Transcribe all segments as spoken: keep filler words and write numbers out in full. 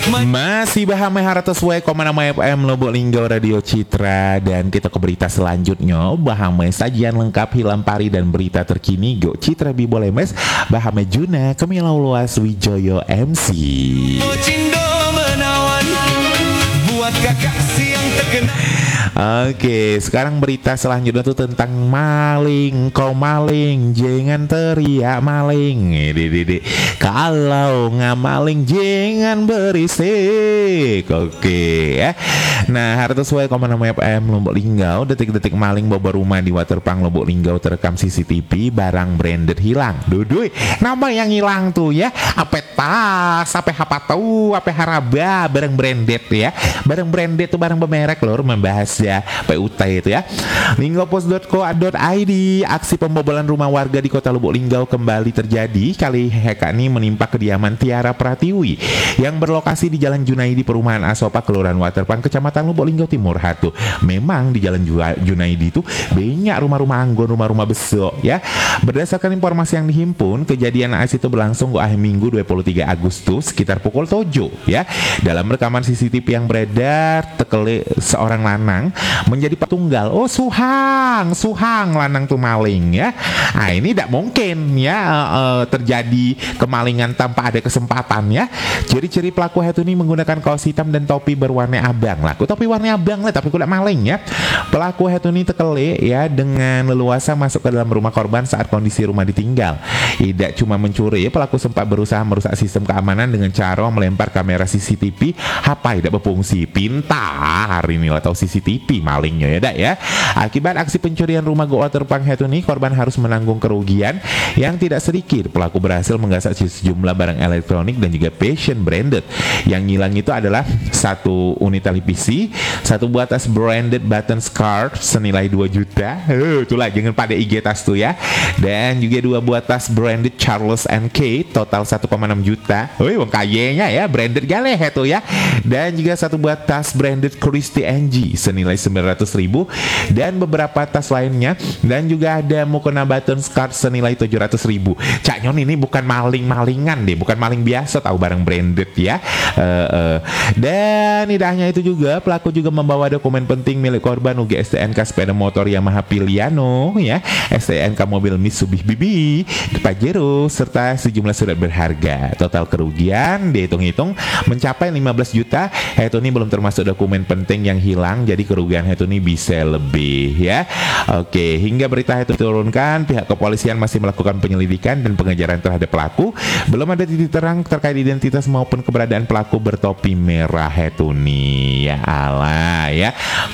Masih bahame haratus wae koma nama F M Lubuk Linggau Radio Citra. Dan kita ke berita selanjutnya. Bahame sajian lengkap Hilampari dan berita terkini Go Citra Bibolemes. Bahame Juna Kemilau Luas Wijoyo M C. Buat kakak siang terkena. Oke, sekarang berita selanjutnya tuh tentang maling. Kau maling, jangan teriak maling. Dede, kalau ngamaling jangan berisik. Oke ya. Nah, harus sesuai koma nama F M Lubuk Linggau. Detik-detik maling bawa rumah di Waterpark Lubuk Linggau terekam C C T V. Barang branded hilang. Dudui, nama yang hilang tuh ya. Apa tas, apa hapatu, apa haraba, barang branded ya. Barang branded tuh barang bermerek lor, membahas ya P U T itu ya. linggopos dot co dot i d. Aksi pembobolan rumah warga di Kota Lubuk Linggau kembali terjadi. Kali heka ini menimpa kediaman Tiara Pratiwi yang berlokasi di Jalan Junaidi Perumahan Asopa Kelurahan Waterpark Kecamatan Lubuk Linggau Timur Hatu. Memang di Jalan Junaidi itu banyak rumah-rumah anggun, rumah-rumah besok ya. Berdasarkan informasi yang dihimpun, kejadian naas itu berlangsung di akhir Minggu dua puluh tiga Agustus sekitar pukul tujuh ya. Dalam rekaman C C T V yang beredar, tekele seorang lanang menjadi petunggal. Oh, suhang, suhang lanang tuh maling ya. Nah, ini tidak mungkin ya uh, terjadi kemalingan tanpa ada kesempatan ya. Ciri-ciri pelaku itu ini menggunakan kaos hitam dan topi berwarna abang. Laku topi warna abang lah, tapi kuda maling ya. Pelaku itu ini tekele ya dengan leluasa masuk ke dalam rumah korban saat kondisi rumah ditinggal. Tidak cuma mencuri, pelaku sempat berusaha merusak sistem keamanan dengan cara melempar kamera C C T V. Apa tidak berfungsi? Pintar hari ini atau C C T V malingnya ya dak ya. Akibat aksi pencurian rumah Go Waterpark itu nih, korban harus menanggung kerugian yang tidak sedikit. Pelaku berhasil menggasak sejumlah barang elektronik dan juga fashion branded. Yang hilang itu adalah satu unit televisi, satu buah tas branded button scarf senilai dua juta. Uh, itulah jangan pada I G tas tuh ya. Dan juga dua buah tas branded Charles and Kate total satu koma enam juta. Wih, wong kayenya ya, branded galeh itu ya. Dan juga satu buah tas branded Christy N G senilai sembilan ratus ribu dan beberapa tas lainnya, dan juga ada mukena button scarf senilai tujuh ratus ribu. Cak Nyon ini bukan maling-malingan deh, bukan maling biasa, tahu barang branded ya. Uh, uh. Dan tidak hanya itu juga, pelaku juga membawa dokumen penting milik korban, U G S T N K sepeda motor Yamaha Piliano ya, S T N K mobil Mitsubishi B B, Pajero, serta sejumlah surat berharga. Total kerugian dihitung-hitung mencapai lima belas juta. Itu ini belum termasuk dokumen penting yang hilang, jadi kerugian itu ini bisa lebih ya. Oke, hingga berita itu diturunkan, pihak kepolisian masih melakukan penyelidikan dan pengejaran terhadap pelaku. Belum ada titik terang terkait identitas maupun keberadaan pelaku bertopi merah itu nih. Ya Allah ya,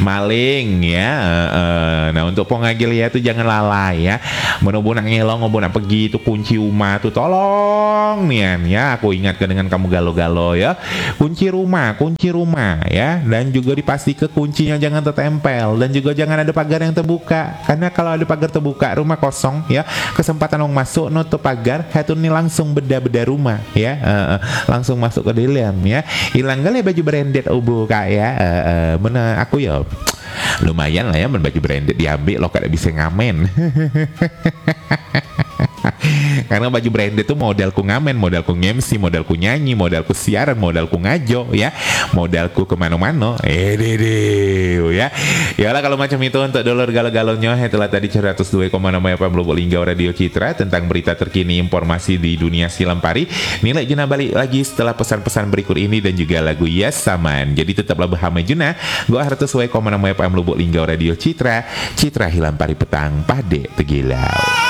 maling ya. Uh, uh. Nah, untuk pengagil ya itu jangan lalai ya. Menunggu nak ngelong, mau nak pergi itu kunci rumah tuh tolong nih ya. Aku ingatkan dengan kamu galo-galo ya. Kunci rumah, kunci rumah ya, dan juga dipastikan kuncinya jangan tertempel, dan juga jangan ada pagar yang terbuka, karena kalau ada pagar terbuka rumah kosong ya, kesempatan orang masuk nutup pagar itu nih langsung beda-beda rumah ya, uh, uh, langsung masuk ke dalam ya. Hilang kali baju branded ubu kak ya, uh, uh, bener aku ya lumayan lah ya, baju branded diambil lo kada bisa ngamen. Karena baju branded itu modalku ngamen, modalku nge-M C, modalku nyanyi, modalku siaran, modalku ngajo ya, modalku kemana-mana. Eh deh ya. Ya lah kalau macam itu untuk dolar galau-galaunya. Itulah tadi seratus dua koma enam F M Lubuk Linggau Radio Citra tentang berita terkini informasi di dunia Silampari. Nilai Juna balik lagi setelah pesan-pesan berikut ini dan juga lagu Yes Saman. Jadi tetaplah bersama Juna. Gua seratus dua koma enam F M Lubuk Linggau Radio Citra. Citra Hilampari petang pade tegilau.